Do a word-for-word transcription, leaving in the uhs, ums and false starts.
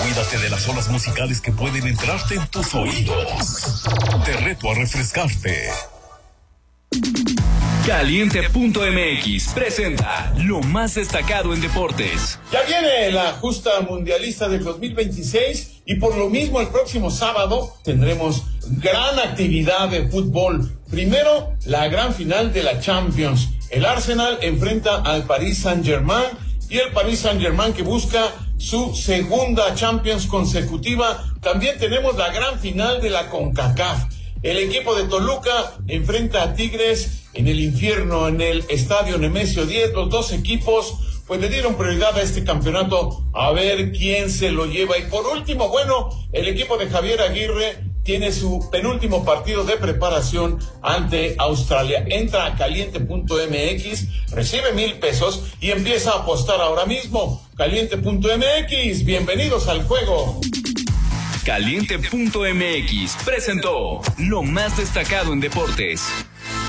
Cuídate de las olas musicales que pueden entrarte en tus oídos. Te reto a refrescarte. Caliente punto M X presenta lo más destacado en deportes. Ya viene la justa mundialista del dos mil veintiséis y por lo mismo el próximo sábado tendremos gran actividad de fútbol. Primero, la gran final de la Champions. El Arsenal enfrenta al Paris Saint-Germain y el Paris Saint-Germain que busca su segunda Champions consecutiva. También tenemos la gran final de la CONCACAF. El equipo de Toluca enfrenta a Tigres en el infierno, en el estadio Nemesio diez. Los dos equipos pues le dieron prioridad a este campeonato a ver quién se lo lleva. Y por último, bueno, el equipo de Javier Aguirre tiene su penúltimo partido de preparación ante Australia. Entra a caliente punto M X, recibe mil pesos y empieza a apostar ahora mismo. caliente punto M X, bienvenidos al juego. Caliente punto M X presentó lo más destacado en deportes.